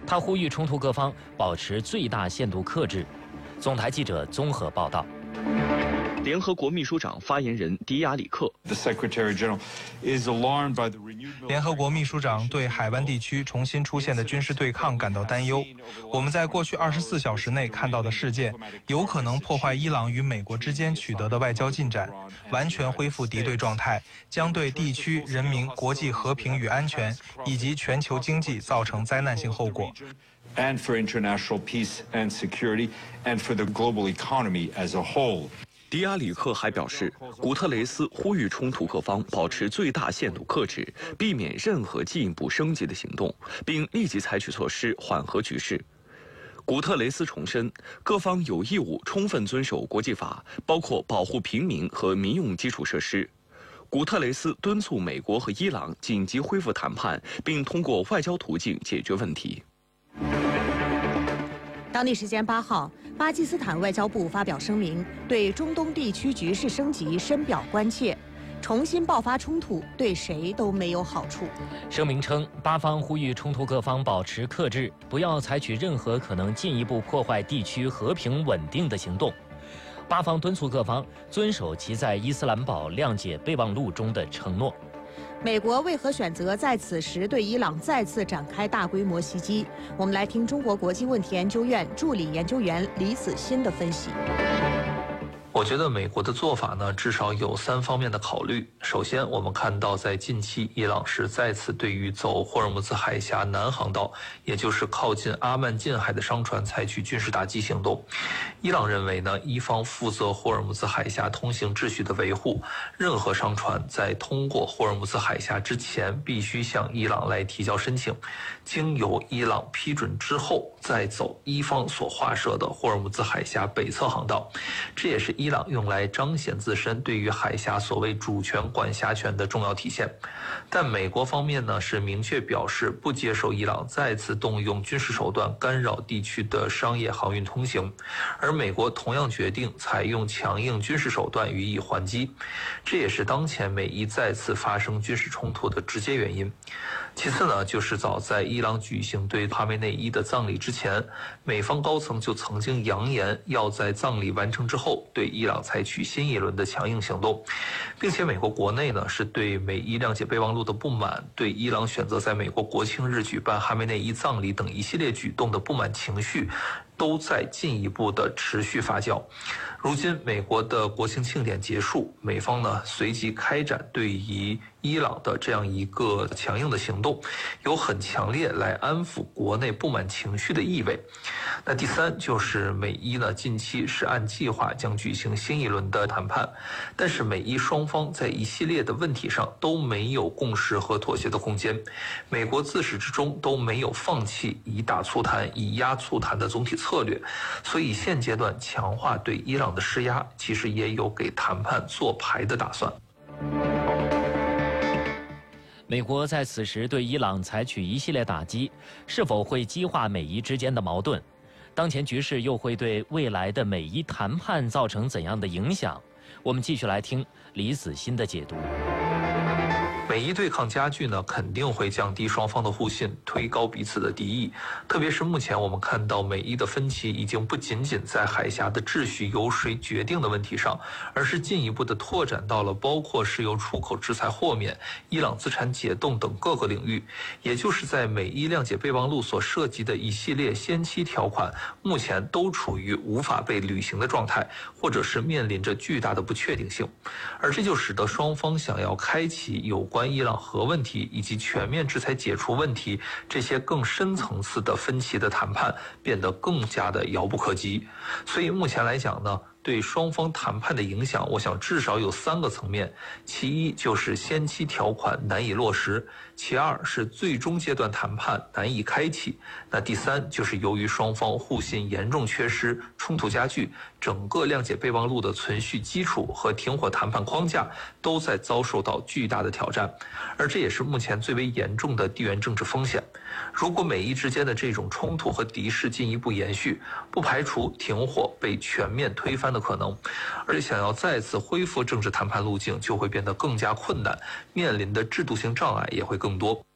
他呼吁冲突各方保持最大限度克制。总台记者综合报道。 联合国秘书长发言人迪亚里克， 联合国秘书长对海湾地区重新出现的军事对抗感到担忧。我们在过去24小时内看到的事件，有可能破坏伊朗与美国之间取得的外交进展，完全恢复敌对状态，将对地区人民、国际和平与安全以及全球经济造成灾难性后果。 And for international peace and security, and for the global economy as a whole. 迪亚里克还表示，古特雷斯呼吁冲突各方保持最大限度克制，避免任何进一步升级的行动，并立即采取措施缓和局势。古特雷斯重申，各方有义务充分遵守国际法，包括保护平民和民用基础设施。古特雷斯敦促美国和伊朗紧急恢复谈判，并通过外交途径解决问题。 当地时间8号，巴基斯坦外交部发表声明，对中东地区局势升级深表关切。重新爆发冲突对谁都没有好处。 声明称，巴方呼吁冲突各方保持克制，不要采取任何可能进一步破坏地区和平稳定的行动。巴方敦促各方遵守其在伊斯兰堡谅解备忘录中的承诺。 美国为何选择在此时对伊朗再次展开大规模袭击？我们来听中国国际问题研究院助理研究员李子欣的分析。 我觉得美国的做法呢，至少有3方面的考虑。首先，我们看到在近期，伊朗是再次对于走霍尔木兹海峡南航道，也就是靠近阿曼近海的商船采取军事打击行动。伊朗认为呢，伊方负责霍尔木兹海峡通行秩序的维护，任何商船在通过霍尔木兹海峡之前，必须向伊朗来提交申请，经由伊朗批准之后，再走伊方所划设的霍尔木兹海峡北侧航道。这也是伊朗用来彰显自身对于海峡所谓主权管辖权的重要体现。但美国方面呢，是明确表示不接受伊朗再次动用军事手段干扰地区的商业航运通行，而美国同样决定采用强硬军事手段予以还击，这也是当前美伊再次发生军事冲突的直接原因。其次呢，就是早在伊朗举行对哈梅内伊的葬礼之前，美方高层就曾经扬言要在葬礼完成之后对伊朗采取新一轮的强硬行动，并且美国国内呢是对美伊谅解备忘录的不满，对伊朗选择在美国国庆日举办哈梅内伊葬礼等一系列举动的不满情绪都在进一步的持续发酵。如今美国的国庆庆典结束，美方呢随即开展对于伊朗的这样一个强硬的行动，有很强烈来安抚国内不满情绪的意味。那第三就是美伊呢近期是按计划将举行新一轮的谈判，但是美伊双方在一系列的问题上都没有共识和妥协的空间，美国自始至终都没有放弃以打促谈以压促谈的总体策略，所以现阶段强化对伊朗的施压，其实也有给谈判做牌的打算。 美国在此时对伊朗采取一系列打击，是否会激化美伊之间的矛盾？当前局势又会对未来的美伊谈判造成怎样的影响？我们继续来听李子欣的解读。 美伊对抗加剧呢，肯定会降低双方的互信，推高彼此的敌意。特别是目前我们看到美伊的分歧已经不仅仅在海峡的秩序由谁决定的问题上，而是进一步的拓展到了包括石油出口制裁豁免、伊朗资产解冻等各个领域。也就是在美伊谅解备忘录所涉及的一系列先期条款，目前都处于无法被履行的状态，或者是面临着巨大的不确定性。而这就使得双方想要开启有关伊朗核问题以及全面制裁解除问题这些更深层次的分歧的谈判变得更加的遥不可及。所以目前来讲呢，对双方谈判的影响，我想至少有3个层面。其一就是先期条款难以落实，其二是最终阶段谈判难以开启，那第三就是由于双方互信严重缺失，冲突加剧，整个谅解备忘录的存续基础和停火谈判框架都在遭受到巨大的挑战，而这也是目前最为严重的地缘政治风险。如果美伊之间的这种冲突和敌视进一步延续，不排除停火被全面推翻的可能，而且想要再次恢复政治谈判路径就会变得更加困难，面临的制度性障碍也会更多。